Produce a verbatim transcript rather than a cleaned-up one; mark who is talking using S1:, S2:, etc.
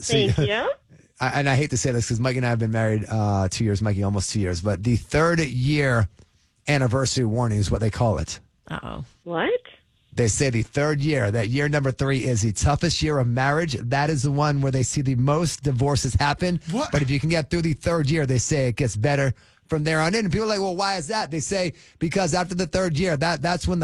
S1: See,
S2: Thank you.
S1: I, and I hate to say this because Mike and I have been married uh, two years, Mikey almost two years, but the third year anniversary warning is what they call it.
S3: Uh-oh.
S2: What?
S1: They say the third year, that year number three, is the toughest year of marriage. That is the one where they see the most divorces happen.
S4: What?
S1: But if you can get through the third year, they say it gets better from there on in. And people are like, well, why is that? They say because after the third year, that that's when the